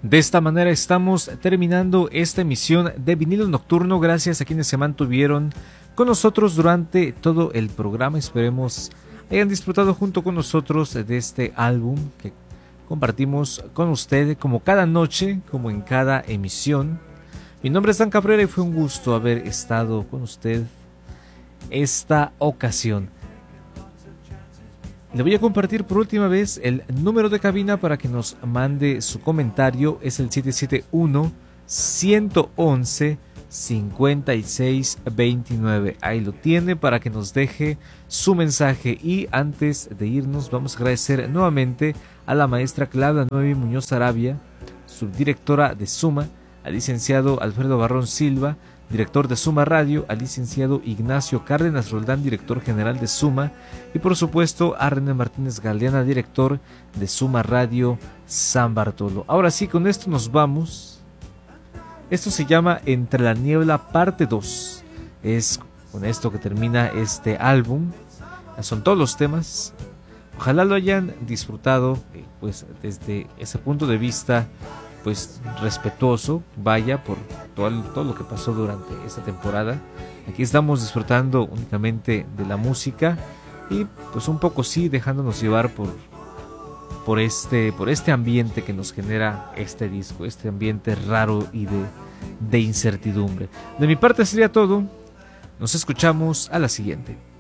De esta manera estamos terminando esta emisión de Vinilo Nocturno. Gracias a quienes se mantuvieron con nosotros durante todo el programa. Esperemos hayan disfrutado junto con nosotros de este álbum que compartimos con usted como cada noche, como en cada emisión. Mi nombre es Dan Cabrera y fue un gusto haber estado con usted esta ocasión. Le voy a compartir por última vez el número de cabina para que nos mande su comentario. Es el 771-111-5629. Ahí lo tiene para que nos deje su mensaje. Y antes de irnos vamos a agradecer nuevamente a la maestra Claudia Noemi Muñoz Arabia, subdirectora de Suma, al licenciado Alfredo Barrón Silva, director de Suma Radio, al licenciado Ignacio Cárdenas Roldán, director general de Suma, y por supuesto a René Martínez Galeana, director de Suma Radio San Bartolo. Ahora sí, con esto nos vamos. Esto se llama Entre la Niebla parte 2. Es con esto que termina este álbum. Son todos los temas. Ojalá lo hayan disfrutado pues desde ese punto de vista pues respetuoso, vaya, por todo lo que pasó durante esta temporada. Aquí estamos disfrutando únicamente de la música y pues un poco sí dejándonos llevar por este ambiente que nos genera este disco, este ambiente raro y de incertidumbre. De mi parte sería todo. Nos escuchamos a la siguiente.